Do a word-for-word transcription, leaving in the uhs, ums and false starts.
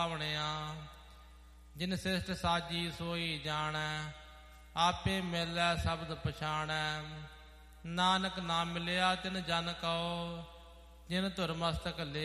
ਸੁਹਾਵਣਿਆ। ਜਿਨ ਸਿਸ਼ਟ ਸਾਜੀ ਸੋਈ ਜਾਣੈ, ਆਪੇ ਮਿਲੈ ਸ਼ਬਦ ਪਛਾਣੈ। ਨਾਨਕ ਨਾ ਮਿਲਿਆ ਤਿਨ ਜਨ ਕਉ, ਜਿਨ ਧੁਰ ਮਸਤਕ ਲੇ